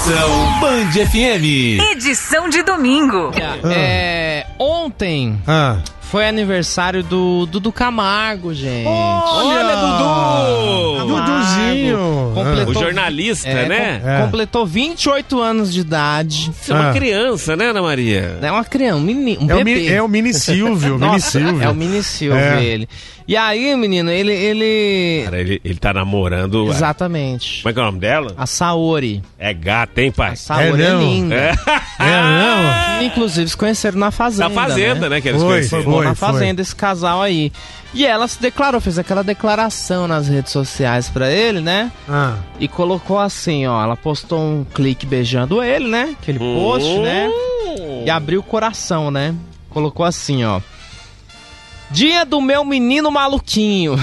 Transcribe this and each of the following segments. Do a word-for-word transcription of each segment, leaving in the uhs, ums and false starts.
Conexão Band F M. Edição de domingo. Ah. É, ontem Ah. foi aniversário do Dudu Camargo, gente. Olha, Dudu! Duduzinho. Completou, O jornalista, é, né? com- É. Completou vinte e oito anos de idade. Você é uma Ah. criança, né, Ana Maria? É uma criança, um, menino, um É o, bebê. mi, é o Mini Silvio, Mini Nossa, Silvio. é o Mini Silvio, É. ele. E aí, menino, ele... ele... Cara, ele, ele tá namorando... Exatamente. Como é que é o nome dela? A Saori. É gata, hein, pai? A Saori É é, não? linda. É. É, não? Inclusive, se conheceram na Fazenda, Da Fazenda, né, que eles Foi, conheceram. foi. Bom, na Fazenda, esse casal aí. E ela se declarou, fez aquela declaração nas redes sociais pra ele, né? Ah. E colocou assim, ó, ela postou um clique beijando ele, né? Aquele post, né? E abriu o coração, né? Colocou assim, ó. Dia do meu menino maluquinho.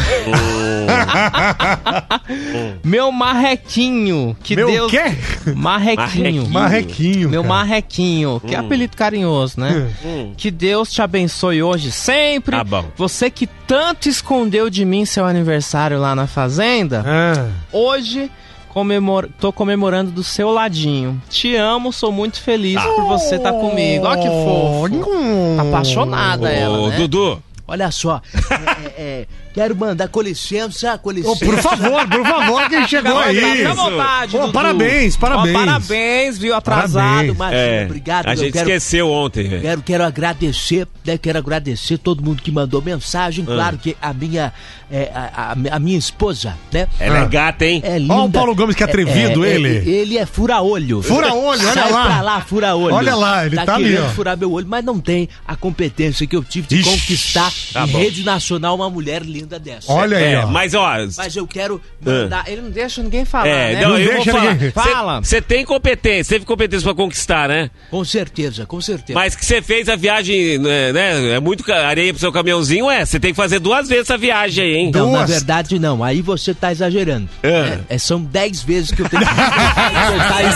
Meu marrequinho. Que Meu Deus... quê? Marrequinho. Marrequinho. Meu cara. marrequinho. Que apelido carinhoso, né? Hum. Que Deus te abençoe hoje sempre. Tá bom. Você que tanto escondeu de mim seu aniversário lá na Fazenda, Ah. hoje comemor... tô comemorando do seu ladinho. Te amo, sou muito feliz por você estar comigo. Olha que fofo. Tá apaixonada ela, Ô, né? Dudu, Olha só, é, é, é, quero mandar com licença, com Oh, licença. por favor, por favor, quem chegou aí? Fica à vontade, Ô, Dudu. parabéns, parabéns. Ó, parabéns, viu? Atrasado. Parabéns. Imagina, é, obrigado. a eu gente quero, esqueceu ontem, velho. quero, quero agradecer, né, quero agradecer todo mundo que mandou mensagem. Ah. Claro que a minha, é, a, a- a minha esposa, né? Ela Ah. é gata, hein? É linda. Ó o Paulo Gomes, que atrevido, É, é, ele. é, ele é fura-olho. Fura-olho, olha Sai lá. pra lá, fura-olho. Olha lá, ele tá ali, querendo ó. furar meu olho, mas não tem a competência que eu tive de Ixi, conquistar tá em bom. rede nacional uma mulher linda dessa. Olha aí, É, ó. mas ó... Mas eu quero mandar... Ele não deixa ninguém falar, É, né? não, Não eu deixa vou falar. ninguém- Fala. Você tem competência, teve competência pra conquistar, né? Com certeza, com certeza. Mas que você fez a viagem, né, né? É muito ca- areia pro seu caminhãozinho, é? Você tem que fazer duas vezes essa viagem aí, hein? Não, na Duas. verdade não. Aí você tá exagerando. É. É, é, são dez vezes que eu tenho que... Você tá